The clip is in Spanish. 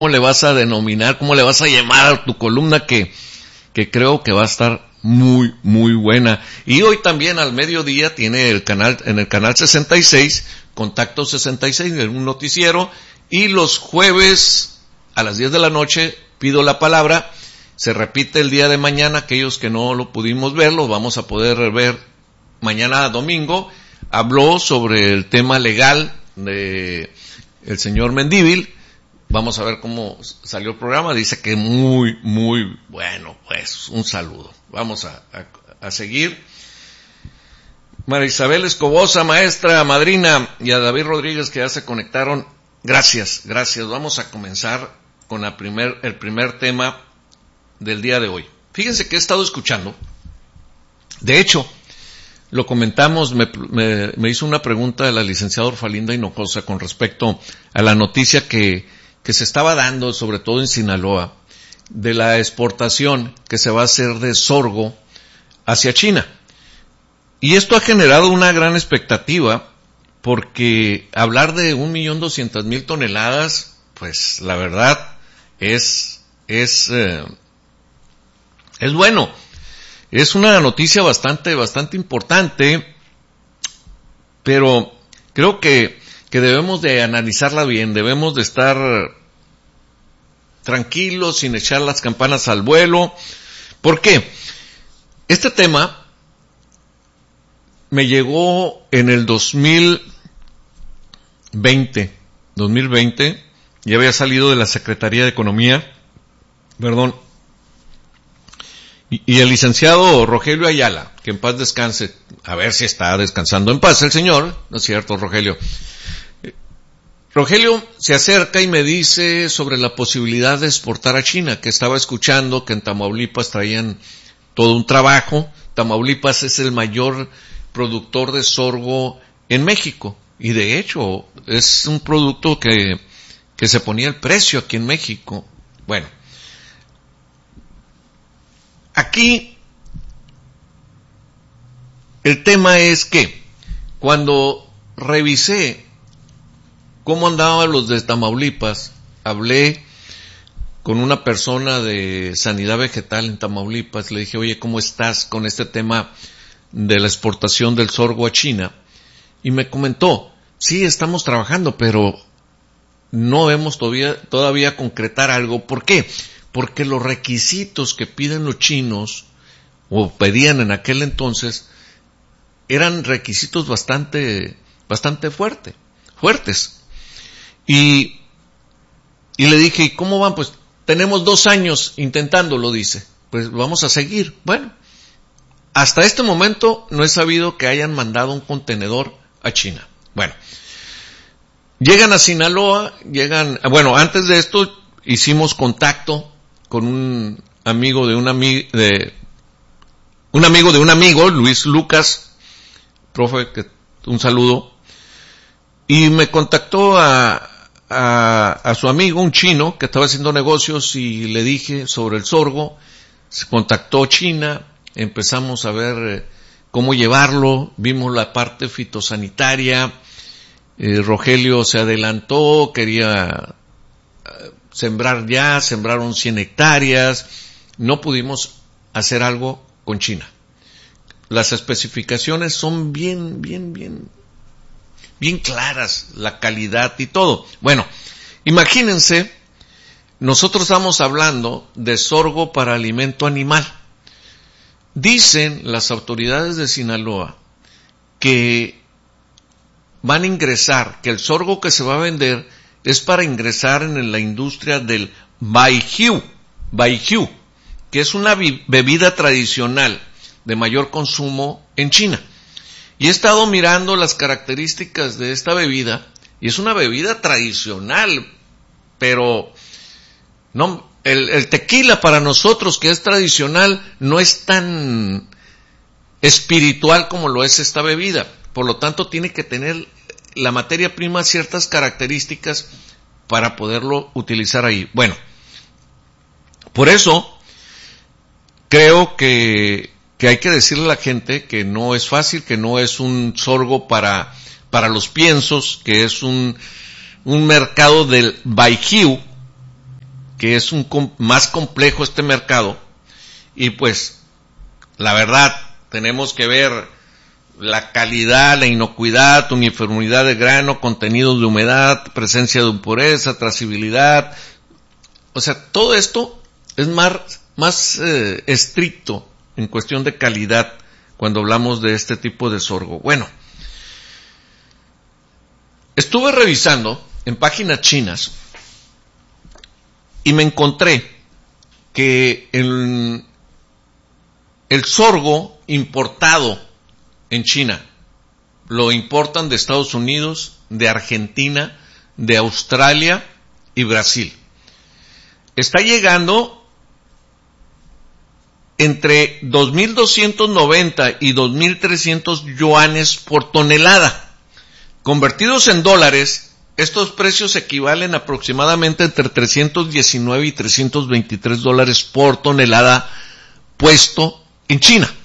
le vas a denominar, cómo le vas a llamar a tu columna que creo que va a estar muy, muy buena. Y hoy también al mediodía tiene en el canal 66, Contacto 66, un noticiero, y los jueves a las 10 de la noche pido la palabra. Se repite el día de mañana, aquellos que no lo pudimos ver, lo vamos a poder ver mañana domingo. Habló sobre el tema legal de el señor Mendívil. Vamos a ver cómo salió el programa. Dice que muy, muy bueno. Pues un saludo. Vamos a seguir. María Isabel Escobosa, maestra, madrina, y a David Rodríguez que ya se conectaron. Gracias. Vamos a comenzar con el primer tema del día de hoy. Fíjense que he estado escuchando. De hecho, lo comentamos, me hizo una pregunta de la licenciada Orfalinda Hinojosa con respecto a la noticia que se estaba dando, sobre todo en Sinaloa, de la exportación que se va a hacer de sorgo hacia China. Y esto ha generado una gran expectativa, porque hablar de 1.200.000 toneladas, pues la verdad es bueno. Es una noticia bastante importante, pero creo que debemos de analizarla bien, debemos de estar tranquilos, sin echar las campanas al vuelo. ¿Por qué? Este tema me llegó en el 2020, ya había salido de la Secretaría de Economía, y el licenciado Rogelio Ayala, que en paz descanse, a ver si está descansando en paz el señor, ¿no es cierto, Rogelio? Rogelio se acerca y me dice sobre la posibilidad de exportar a China, que estaba escuchando que en Tamaulipas traían todo un trabajo. Tamaulipas es el mayor productor de sorgo en México, y de hecho es un producto que se ponía el precio aquí en México. Bueno, aquí el tema es que cuando revisé cómo andaban los de Tamaulipas, hablé con una persona de sanidad vegetal en Tamaulipas, le dije, oye, ¿cómo estás con este tema de la exportación del sorgo a China? Y me comentó, sí, estamos trabajando, pero no hemos todavía concretar algo. ¿Por qué? Porque los requisitos que piden los chinos, o pedían en aquel entonces, eran requisitos bastante fuertes. Y le dije, ¿y cómo van? Pues tenemos 2 años intentándolo, dice. Pues vamos a seguir. Bueno, hasta este momento no he sabido que hayan mandado un contenedor a China. Bueno, llegan a Sinaloa, antes de esto hicimos contacto con un amigo de un amigo, Luis Lucas, profe, un saludo, y me contactó a su amigo, un chino, que estaba haciendo negocios, y le dije sobre el sorgo. Se contactó China, empezamos a ver cómo llevarlo, vimos la parte fitosanitaria. Rogelio se adelantó, quería sembraron 100 hectáreas, no pudimos hacer algo con China. Las especificaciones son bien claras, la calidad y todo. Bueno, imagínense, nosotros estamos hablando de sorgo para alimento animal. Dicen las autoridades de Sinaloa que van a ingresar, que el sorgo que se va a vender es para ingresar en la industria del baijiu, que es una bebida tradicional de mayor consumo en China. Y he estado mirando las características de esta bebida, y es una bebida tradicional, pero no, el tequila para nosotros, que es tradicional, no es tan espiritual como lo es esta bebida. Por lo tanto, tiene que tener la materia prima ciertas características para poderlo utilizar ahí. Bueno, por eso creo que hay que decirle a la gente que no es fácil, que no es un sorgo para los piensos, que es un mercado del baijiu, que es más complejo este mercado, y pues la verdad tenemos que ver la calidad, la inocuidad, uniformidad de grano, contenidos de humedad, presencia de impureza, trazabilidad. O sea, todo esto es más estricto en cuestión de calidad cuando hablamos de este tipo de sorgo. Bueno, estuve revisando en páginas chinas y me encontré que el sorgo importado en China lo importan de Estados Unidos, de Argentina, de Australia y Brasil. Está llegando entre 2.290 y 2.300 yuanes por tonelada. Convertidos en dólares, estos precios equivalen aproximadamente entre 319 y 323 dólares por tonelada puesto en China.